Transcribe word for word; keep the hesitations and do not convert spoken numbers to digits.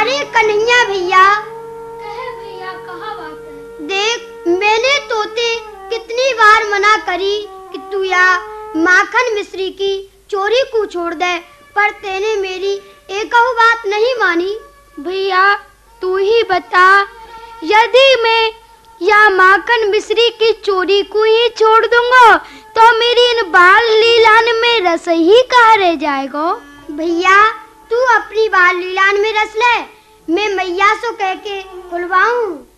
अरे कन्हैया भैया। कहे भैया, कहा बात है? देख, मैंने तोते कितनी बार मना करी कि तू या माखन मिश्री की चोरी को छोड़ दे, पर तेने मेरी एक बात नहीं मानी। भैया तू ही बता, यदि मैं या माखन मिश्री की चोरी को ही छोड़ दूंगा तो मेरी इन बाल लीलान में रस ही कहाँ रह जाएगा? भैया तू अपनी बाल लीलान में रस ले, मैं मैया से कह के खुलवाऊं।